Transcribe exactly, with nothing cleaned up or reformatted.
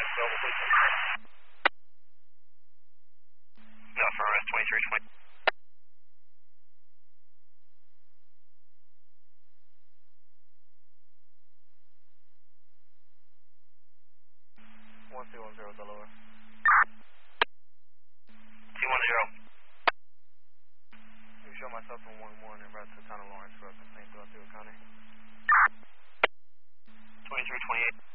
No, for us, twenty-three twenty. one two one zero Delaware. two one zero. You show myself from one one and route to the town of Lawrence for a complaint throughout the county. twenty-three twenty-eight.